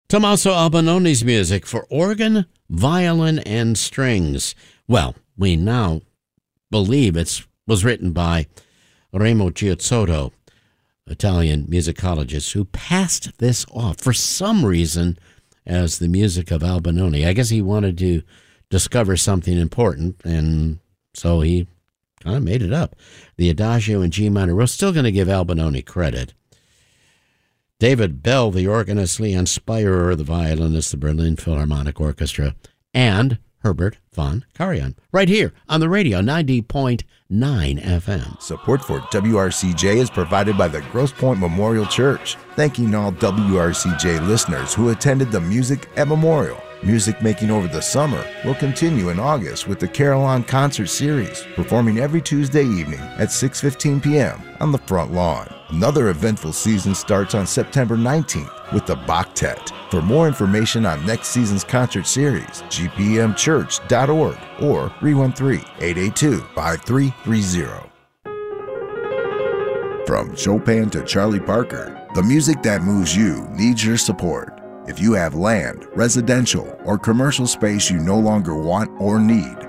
Tommaso Albanone's music for organ, violin, and strings. Well, we now believe it was written by Remo Giuzzotto, Italian musicologist, who passed this off for some reason as the music of Albanone. I guess he wanted to discover something important, and so he kind of made it up. The Adagio in G minor. We're still going to give Albanone credit. David Bell, the organist, Leon Speirer, the violinist, the Berlin Philharmonic Orchestra, and Herbert von Karajan, right here on the radio, 90.9 FM. Support for WRCJ is provided by the Grosse Pointe Memorial Church, thanking all WRCJ listeners who attended the Music at Memorial. Music making over the summer will continue in August with the Carillon Concert Series, performing every Tuesday evening at 6:15 p.m. on the front lawn. Another eventful season starts on September 19th with the Bachtet. For more information on next season's concert series, gpmchurch.org or 313-882-5330. From Chopin to Charlie Parker, the music that moves you needs your support. If you have land, residential, or commercial space you no longer want or need,